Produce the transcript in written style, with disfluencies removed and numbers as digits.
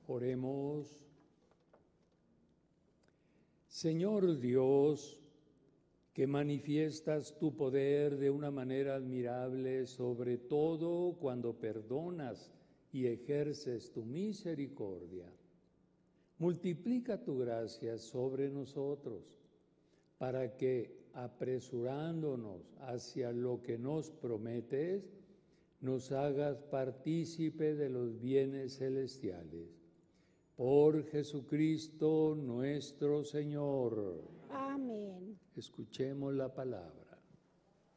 Oremos. Señor Dios, que manifiestas tu poder de una manera admirable, sobre todo cuando perdonas y ejerces tu misericordia, multiplica tu gracia sobre nosotros, para que, apresurándonos hacia lo que nos prometes, nos hagas partícipe de los bienes celestiales. Por Jesucristo nuestro Señor. Amén. Escuchemos la palabra.